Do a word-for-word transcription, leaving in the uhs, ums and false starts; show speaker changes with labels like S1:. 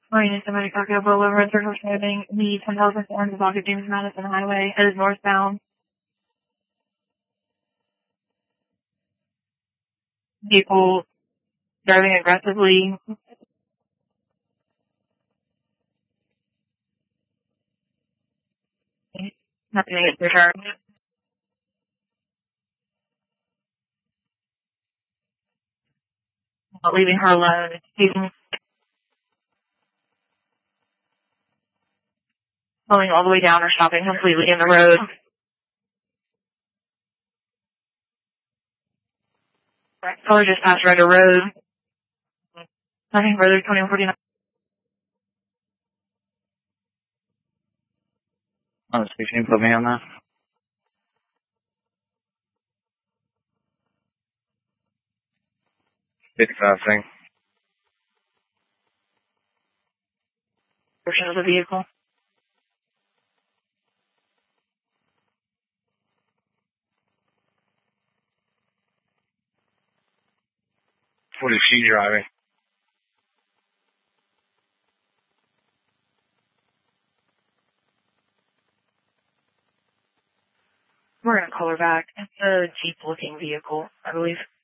S1: Marine is somebody Cocktail over and Circle Driving the ten thousand four hundred block of James Madison Highway. It is northbound. Vehicle driving aggressively. Nothing to get through her. Not leaving her alone. Taking, slowing all the way down or stopping completely in the road. Color just passed Rudder Road. Nothing further, twenty-one forty-nine.
S2: Oh, so you can put me on that? fifty-five thing.
S1: Portion of the vehicle.
S2: What is she driving?
S1: We're going to call her back. It's a Jeep-looking vehicle, I believe.